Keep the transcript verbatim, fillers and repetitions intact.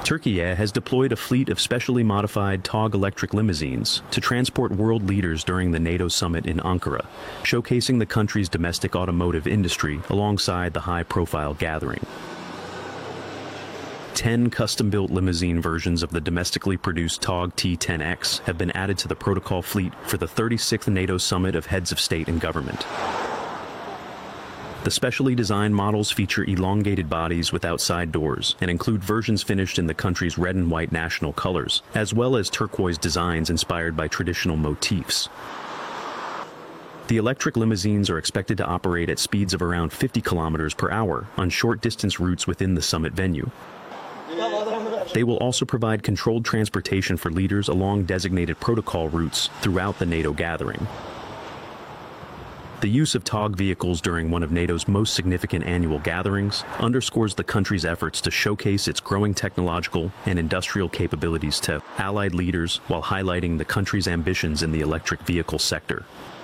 Turkiye has deployed a fleet of specially modified Tog electric limousines to transport world leaders during the NATO summit in Ankara, showcasing the country's domestic automotive industry alongside the high-profile gathering. Ten custom-built limousine versions of the domestically produced Tog T ten X have been added to the protocol fleet for the thirty-sixth NATO Summit of Heads of State and Government. The specially designed models feature elongated bodies with outside doors and include versions finished in the country's red and white national colors, as well as turquoise designs inspired by traditional motifs. The electric limousines are expected to operate at speeds of around fifty kilometers per hour on short-distance routes within the summit venue. They will also provide controlled transportation for leaders along designated protocol routes throughout the NATO gathering. The use of Tog vehicles during one of NATO's most significant annual gatherings underscores the country's efforts to showcase its growing technological and industrial capabilities to allied leaders while highlighting the country's ambitions in the electric vehicle sector.